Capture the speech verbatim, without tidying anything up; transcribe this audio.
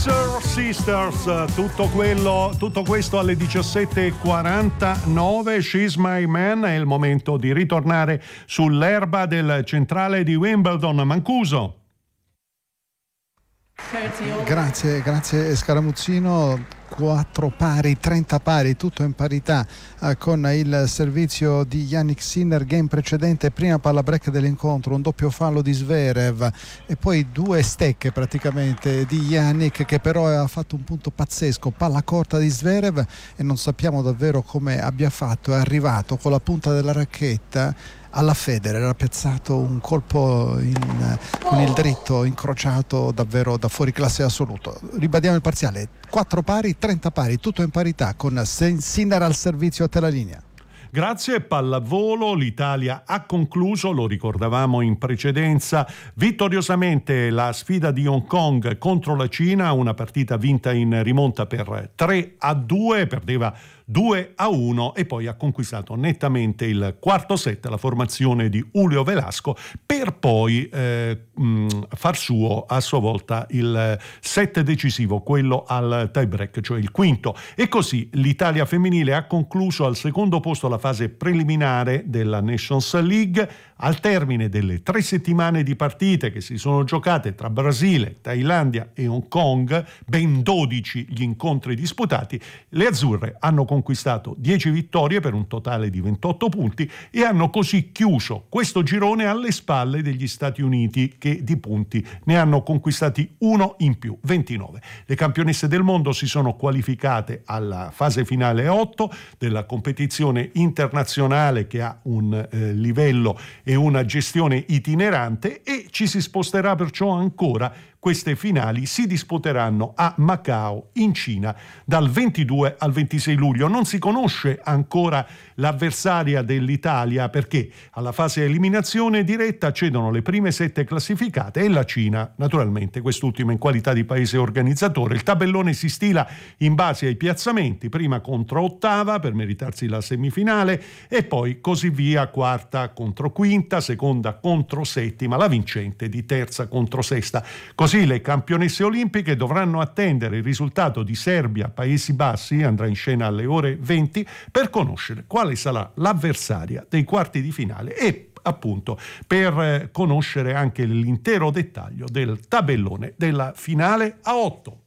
Scissor Sisters, tutto quello, tutto questo alle diciassette e quarantanove. She's My Man, è il momento di ritornare sull'erba del centrale di Wimbledon. Mancuso. Grazie, grazie Scaramuzzino. Quattro pari, trenta pari, tutto in parità eh, con il servizio di Jannik Sinner. Game precedente, prima palla break dell'incontro, un doppio fallo di Zverev e poi due stecche praticamente di Jannik, che però ha fatto un punto pazzesco, palla corta di Zverev, e non sappiamo davvero come abbia fatto. È arrivato con la punta della racchetta alla Federer, era piazzato un colpo in, con il dritto incrociato davvero da fuori classe assoluto. Ribadiamo il parziale: quattro pari, trenta pari, tutto in parità con Sinner al servizio a te la linea. Grazie. Pallavolo, l'Italia ha concluso, lo ricordavamo in precedenza, vittoriosamente la sfida di Hong Kong contro la Cina, una partita vinta in rimonta per tre a due, perdeva due a uno e poi ha conquistato nettamente il quarto set, la formazione di Julio Velasco, per poi eh, mh, far suo a sua volta il set decisivo, quello al tie break, cioè il quinto, e così l'Italia femminile ha concluso al secondo posto la fase preliminare della Nations League. Al termine delle tre settimane di partite che si sono giocate tra Brasile, Thailandia e Hong Kong, ben dodici gli incontri disputati, le azzurre hanno conquistato dieci vittorie per un totale di ventotto punti e hanno così chiuso questo girone alle spalle degli Stati Uniti, che di punti ne hanno conquistati uno in più, ventinove. Le campionesse del mondo si sono qualificate alla fase finale otto della competizione internazionale, che ha un eh, livello e una gestione itinerante, e ci si sposterà perciò ancora. Queste finali si disputeranno a Macao, in Cina, dal ventidue al ventisei luglio. Non si conosce ancora l'avversaria dell'Italia, perché alla fase eliminazione diretta accedono le prime sette classificate e la Cina, naturalmente, quest'ultima in qualità di paese organizzatore. Il tabellone si stila in base ai piazzamenti, prima contro ottava per meritarsi la semifinale e poi così via, quarta contro quinta, seconda contro settima, la vincente di terza contro sesta. Così le campionesse olimpiche dovranno attendere il risultato di Serbia-Paesi Bassi, andrà in scena alle ore venti, per conoscere quale sarà l'avversaria dei quarti di finale e appunto per conoscere anche l'intero dettaglio del tabellone della finale a otto.